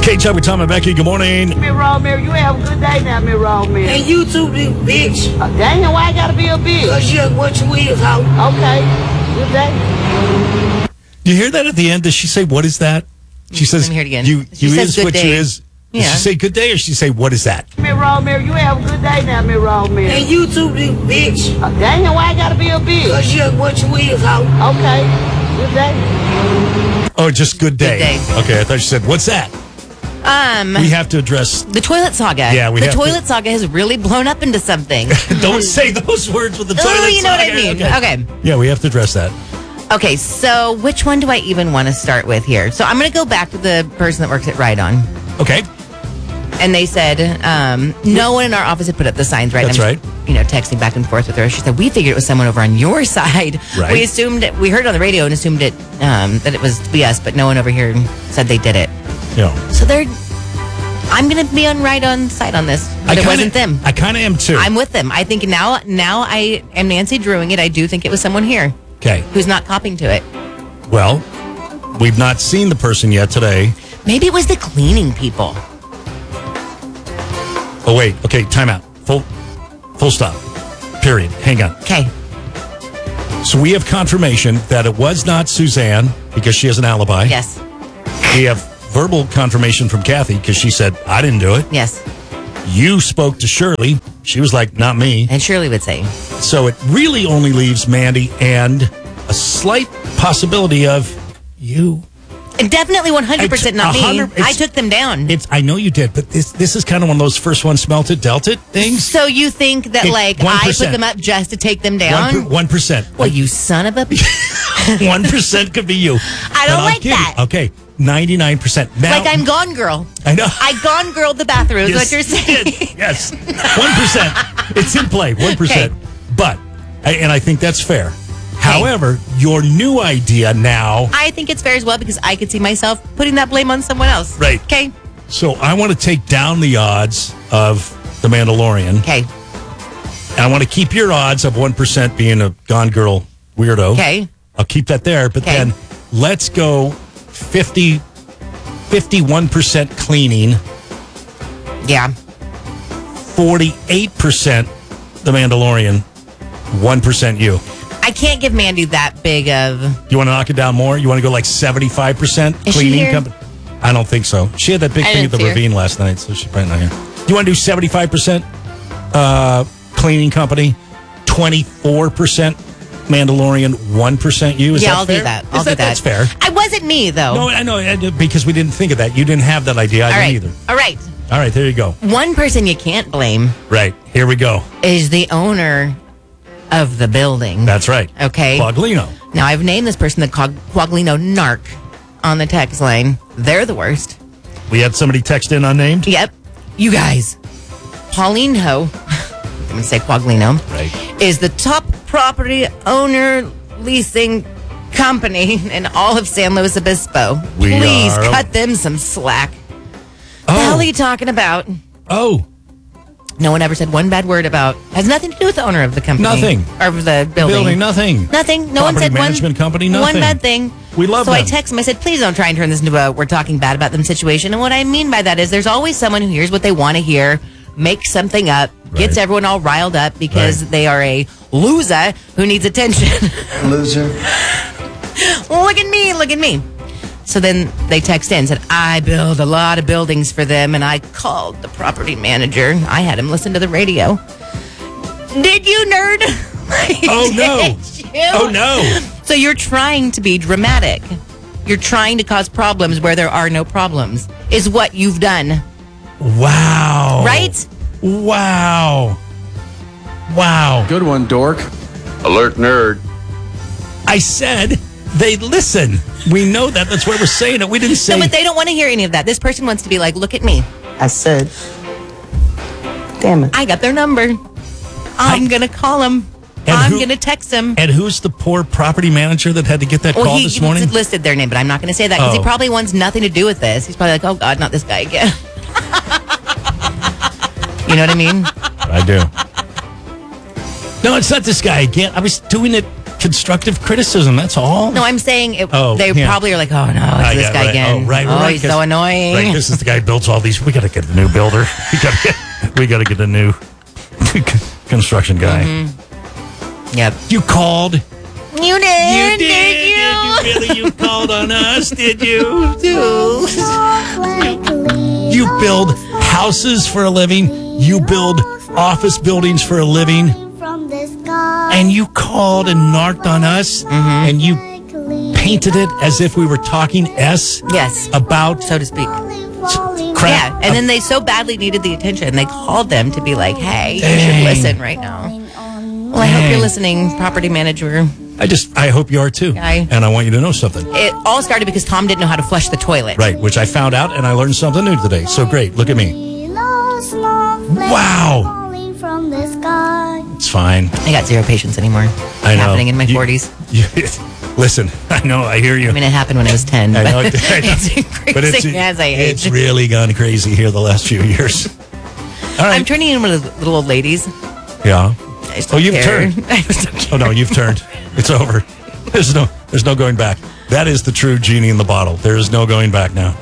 Chubb with Tom and Becky. Good morning. Miss Rosemary, you have a good day now, Miss Rosemary. And you too, big bitch. Dang it, why I gotta be a bitch? Cause you're what you is, hoe. Okay, good day. You hear that at the end? Does she say, what is that? She says, Let me hear it again. You She is says good what day. you is. Does Yeah. she say good day or she say, what is that? Miss Rosemary, you have a good day now, Miss Rosemary. And you too, big bitch. Dang it, why I gotta be a bitch? Cause you're what you is, hoe. Okay, good day. Oh, just good day. Good day. Okay, I thought she said, what's that? We have to address. The toilet saga. Yeah, we the have toilet saga has really blown up into something. Don't say those words with the toilet. Oh, you know what I saga. mean. Okay. Yeah, we have to address that. Okay, so which one do I even want to start with here? So I'm going to go back to the person that works at Ride On. Okay. And they said, no one in our office had put up the signs, right? That's right. You know, texting back and forth with her. She said, we figured it was someone over on your side. Right. We assumed it, we heard it on the radio and assumed it, that it was to be us, but no one over here said they did it. Yeah. So I'm going to be on Ride On's side on this. But it wasn't them. I kind of am too. I'm with them. I think now I am Nancy Drewing it. I do think it was someone here Okay. who's not copying to it. Well, we've not seen the person yet today. Maybe it was the cleaning people. Oh, wait. Okay, time out. Full stop. Period. Hang on. Okay. So we have confirmation that it was not Suzanne because she has an alibi. Yes. We have verbal confirmation from Kathy because she said, I didn't do it. Yes. You spoke to Shirley. She was like, not me. And Shirley would say. So it really only leaves Mandy and a slight possibility of you. And definitely 100% not me. 100 I took them down. I know you did, but this is kind of one of those first one smelt it, dealt it things. So you think that, It's like, 1%. I put them up just to take them down? 1%. Well, you son of a... 1% could be you. I don't like that. Okay, 99%. Now, Like I'm Gone Girl. I know. I Gone Girl the bathroom is what Yes, you're saying. you did. Yes. 1%. It's in play, 1%. Okay. But, and I think that's fair. However, your new idea now. I think it's fair as well because I could see myself putting that blame on someone else. Right. Okay. So I want to take down the odds of The Mandalorian. Okay. And I want to keep your odds of 1% being a Gone Girl weirdo. Okay. I'll keep that there. But Okay. then let's go 51% cleaning, Yeah. 48% The Mandalorian, 1% you. I can't give Mandy that big of... You want to knock it down more? You want to go like 75% Is she cleaning here? company? I don't think so. She had that big I thing at didn't the see her. ravine last night, so she's probably not here. You want to do 75% cleaning company, 24% Mandalorian, 1% you? Is Yeah, that I'll fair? do that. Is I'll do that. That's fair. I wasn't me, though. No, I know, because we didn't think of that. You didn't have that idea. I All right. didn't either. All right. All right, there you go. One person you can't blame Right, here we go. is the owner of the building. That's right. Okay. Quaglino. Now, I've named this person the Quaglino Narc on the text line. They're the worst. We had somebody text in unnamed? Yep. You guys. Pauline Ho, I'm going to say Quaglino, Right. is the top property owner leasing company in all of San Luis Obispo. We Please are- cut them some slack. The hell are you talking about? Oh, No one ever said one bad word about. Has nothing to do with the owner of the company. Nothing. Or of the building. nothing. Nothing. No one Property said management company, one nothing. bad thing. We love So I them. texted him. I said, please don't try and turn this into a we're talking bad about them situation. And what I mean by that is there's always someone who hears what they want to hear, makes something up, gets Right. everyone all riled up because Right. they are a loser who needs attention. Loser. Look at me. Look at me. So then they text in and said, I build a lot of buildings for them, and I called the property manager. I had him listen to the radio. Did you, nerd? Oh, no. Did you? Oh, no. So you're trying to be dramatic. You're trying to cause problems where there are no problems, is what you've done. Wow. Right? Wow. Wow. Good one, dork. Alert nerd. I said they'd listen. We know that. That's why we're saying it. We didn't say. No, but they don't want to hear any of that. This person wants to be like, look at me. I said, damn it. I got their number. I'm going to call them. And I'm who- going to text them. And who's the poor property manager that had to get that call he this morning? listed their name, but I'm not going to say that because Oh. he probably wants nothing to do with this. He's probably like, oh, God, not this guy again. You know what I mean? I do. No, it's not this guy again. I was doing it constructive criticism. That's all. No, I'm saying Oh, they yeah. probably are like, oh no, it's this guy right. again. Oh, right. He's so annoying. Right, this is the guy who builds all these. We got to get a new builder. We got to get a new construction guy. Yep. You called. You did. Did you? Really? You called on us? Did you? You build houses for a living. You build office buildings for a living. And you called and narked on us. And you painted it as if we were talking Yes. about So to speak. crap. Yeah, and then they so badly needed the attention. They called them to be like, hey, you should listen right now. Well, I hope you're listening, property manager. I hope you are too. Guy. And I want you to know something. It all started because Tom didn't know how to flush the toilet. Right, which I found out and I learned something new today. So great. Look at me. Wow. It's fine. I got zero patience anymore. I know. Happening in my 40s. Listen, I know, I hear you. I mean, it happened when I was 10. I but know. it's increasing as I age. It's really gone crazy here the last few years. All right. I'm turning into one of the little old ladies. Yeah. I just don't You've care. turned. I just don't care. Oh no, you've turned. It's over. There's no going back. That is the true genie in the bottle. There is no going back now.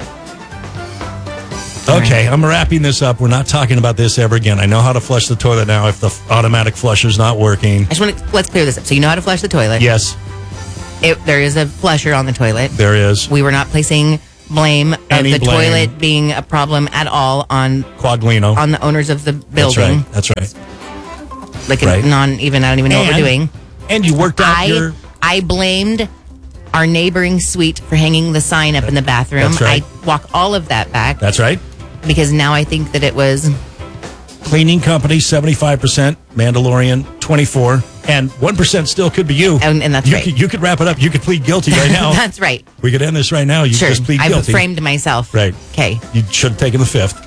Okay, I'm wrapping this up. We're not talking about this ever again. I know how to flush the toilet now if the automatic flusher's not working. I just want to, let's clear this up. So you know how to flush the toilet. Yes, There is a flusher on the toilet. there is. We were not placing blame of Any the blame. toilet being a problem at all on Quaglino. the owners of the building. That's right. Like Right. I don't even know what we're doing. And you worked out your... I blamed our neighboring suite for hanging the sign up in the bathroom. That's right. I walk all of that back That's right. because now I think that it was Cleaning company, 75%. Mandalorian, 24%. And 1% still could be you. And that's right. You could wrap it up. You could plead guilty right now. That's right. We could end this right now. You Sure. just plead I've guilty. framed myself. Right. Okay. You should have taken the 5th.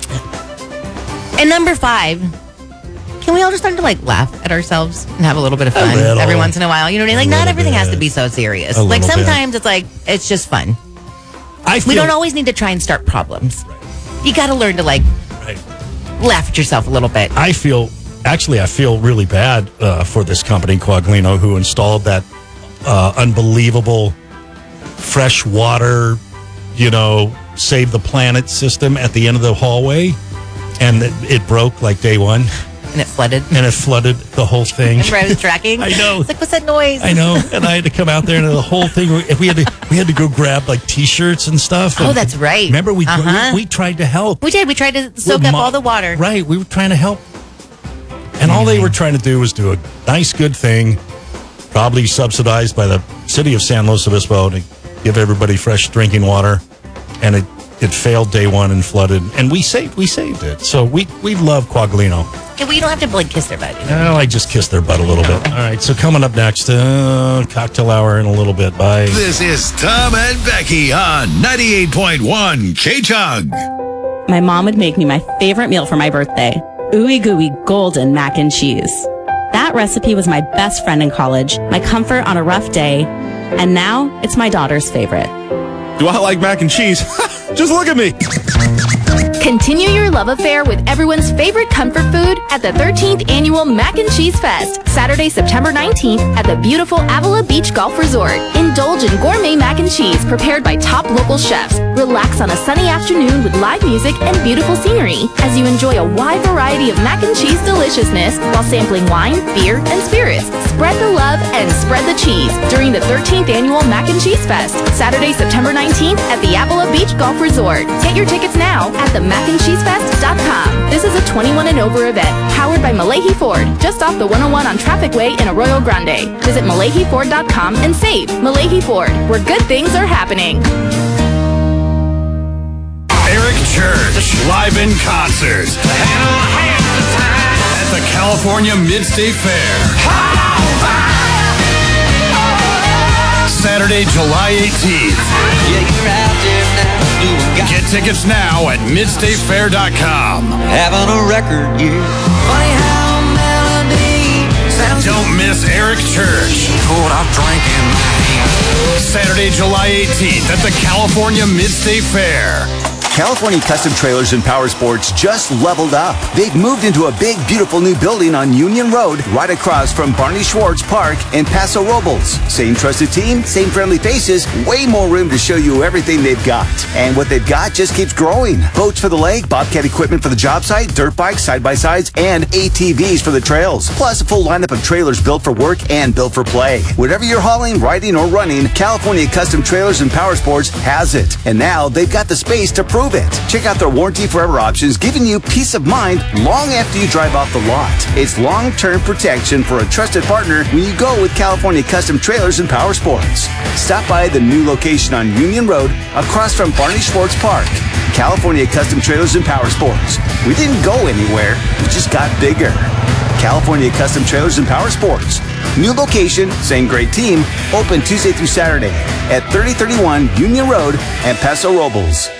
And number 5, can we all just start to like laugh at ourselves and have a little bit of fun little. every once in a while? You know what I mean? Like not little everything has to bit. be so serious. A Like little bit. sometimes it's like it's just fun. I feel, We don't always need to try and start problems. You got to learn to like Right. laugh at yourself a little bit. I feel really bad for this company, Quaglino, who installed that unbelievable fresh water, save the planet system at the end of the hallway. And it broke like day one. And it flooded. And it flooded the whole thing. Remember I was tracking? I know. It's like, what's that noise? I know. And I had to come out there and the whole thing, we had to go grab like T-shirts and stuff. Oh, And that's right. Remember, we Uh-huh. tried to help. We did. We tried to soak up all the water. Right. We were trying to help. And all they were trying to do was do a nice, good thing, probably subsidized by the city of San Luis Obispo to give everybody fresh drinking water. And it failed day one and flooded. And we saved it. So we love Quaglino. Okay, well, you don't have to like kiss their butt. Well, I just kissed their butt a little bit. All right. So coming up next, cocktail hour in a little bit. Bye. This is Tom and Becky on 98.1 K-Chug. My mom would make me my favorite meal for my birthday, ooey gooey golden mac and cheese. That recipe was my best friend in college, my comfort on a rough day, and now it's my daughter's favorite. Do I like mac and cheese? Just look at me. Continue your love affair with everyone's favorite comfort food at the 13th Annual Mac and Cheese Fest, Saturday, September 19th at the beautiful Avila Beach Golf Resort. Indulge in gourmet mac and cheese prepared by top local chefs. Relax on a sunny afternoon with live music and beautiful scenery as you enjoy a wide variety of mac and cheese deliciousness while sampling wine, beer, and spirits. Spread the love and spread the cheese during the 13th Annual Mac and Cheese Fest, Saturday, September 19th at the Avila Beach Golf Resort. Get your tickets now at themacandcheesefest.com. This is a 21 and over event, powered by Malahi Ford, just off the 101 on Traffic Way in Arroyo Grande. Visit MalahiFord.com and save. Malahi Ford, where good things are happening. Eric Church, live in concert at the California Mid-State Fair. Saturday, July 18th. Get tickets now at midstatefair.com. Having a record year. Funny how melody sounds. Don't miss Eric Church. Cold, I'm drinking my hand. Saturday, July 18th at the California Mid-State Fair. California Custom Trailers and Power Sports just leveled up. They've moved into a big, beautiful new building on Union Road, right across from Barney Schwartz Park in Paso Robles. Same trusted team, same friendly faces, way more room to show you everything they've got. And what they've got just keeps growing. Boats for the lake, Bobcat equipment for the job site, dirt bikes, side-by-sides, and ATVs for the trails. Plus a full lineup of trailers built for work and built for play. Whatever you're hauling, riding, or running, California Custom Trailers and Power Sports has it. And now they've got the space to prove it. Check out their warranty forever options, giving you peace of mind long after you drive off the lot. It's long-term protection for a trusted partner when you go with California Custom Trailers and Power Sports. Stop by the new location on Union Road across from Barney Schwartz Park. California Custom Trailers and Power Sports. We didn't go anywhere, we just got bigger. California Custom Trailers and Power Sports. New location, same great team, open Tuesday through Saturday at 3031 Union Road and Paso Robles.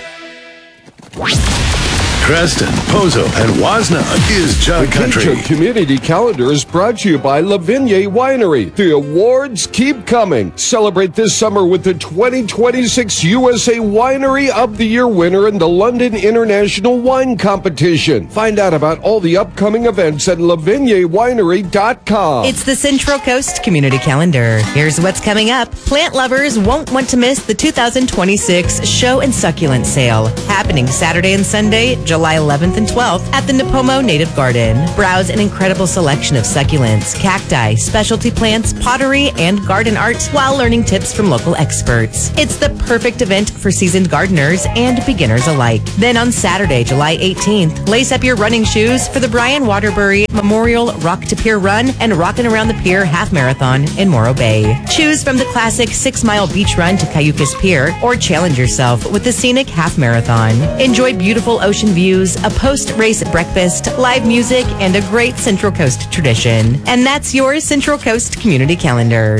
Creston, Pozo, and Wasna is Jug Country. The Community Calendar is brought to you by Lavigne Winery. The awards keep coming. Celebrate this summer with the 2026 USA Winery of the Year winner in the London International Wine Competition. Find out about all the upcoming events at lavignewinery.com. It's the Central Coast Community Calendar. Here's what's coming up. Plant lovers won't want to miss the 2026 Show and Succulent Sale, happening Saturday and Sunday, July 11th and 12th at the Nipomo Native Garden. Browse an incredible selection of succulents, cacti, specialty plants, pottery, and garden art while learning tips from local experts. It's the perfect event for seasoned gardeners and beginners alike. Then on Saturday, July 18th, lace up your running shoes for the Brian Waterbury Memorial Rock to Pier Run and Rockin' Around the Pier Half Marathon in Morro Bay. Choose from the classic 6-mile beach run to Cayucas Pier or challenge yourself with the scenic Half Marathon. Enjoy beautiful ocean views, a post-race breakfast, live music, and a great Central Coast tradition. And that's your Central Coast Community Calendar.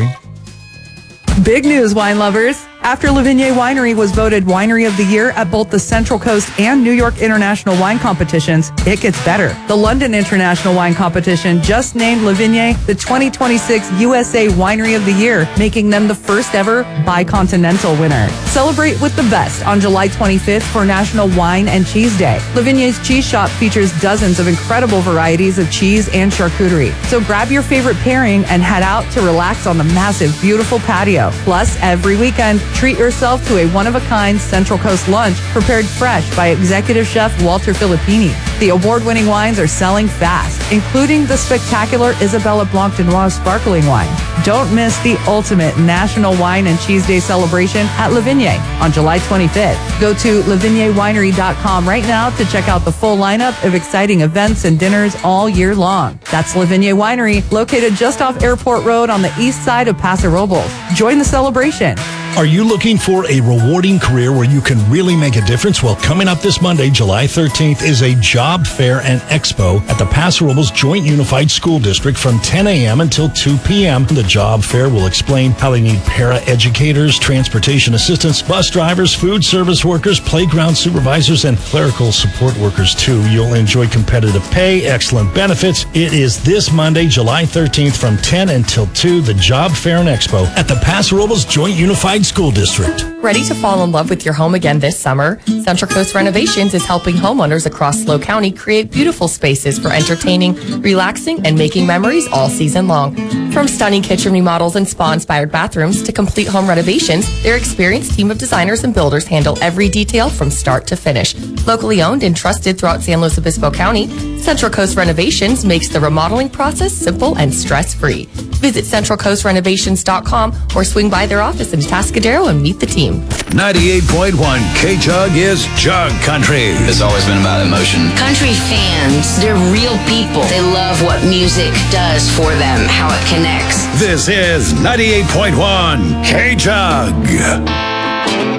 Big news, wine lovers. After Lavigne Winery was voted Winery of the Year at both the Central Coast and New York International Wine Competitions, it gets better. The London International Wine Competition just named Lavigne the 2026 USA Winery of the Year, making them the first ever bicontinental winner. Celebrate with the best on July 25th for National Wine and Cheese Day. Lavigne's cheese shop features dozens of incredible varieties of cheese and charcuterie. So grab your favorite pairing and head out to relax on the massive, beautiful patio. Plus, every weekend, treat yourself to a one-of-a-kind Central Coast lunch prepared fresh by executive chef Walter Filippini. The award-winning wines are selling fast, including the spectacular Isabella Blanc de Noir sparkling wine. Don't miss the ultimate National Wine and Cheese Day celebration at Lavigne on July 25th. Go to lavignewinery.com right now to check out the full lineup of exciting events and dinners all year long. That's Lavigne Winery, located just off Airport Road on the east side of Paso Robles. Join the celebration. Are you looking for a rewarding career where you can really make a difference? Well, coming up this Monday, July 13th, is a job fair and expo at the Paso Robles Joint Unified School District from 10 a.m. until 2 p.m. The job fair will explain how they need para-educators, transportation assistants, bus drivers, food service workers, playground supervisors, and clerical support workers, too. You'll enjoy competitive pay, excellent benefits. It is this Monday, July 13th, from 10 until 2, the job fair and expo at the Paso Robles Joint Unified School District. Ready to fall in love with your home again this summer? Central Coast Renovations is helping homeowners across SLO County create beautiful spaces for entertaining, relaxing, and making memories all season long. From stunning kitchen remodels and spa-inspired bathrooms to complete home renovations, their experienced team of designers and builders handle every detail from start to finish. Locally owned and trusted throughout San Luis Obispo County, Central Coast Renovations makes the remodeling process simple and stress-free. Visit centralcoastrenovations.com or swing by their office in Atascadero and meet the team. 98.1 K-Jug is Jug Country. It's always been about emotion. Country fans, they're real people. They love what music does for them, how it connects. This is 98.1 K-Jug.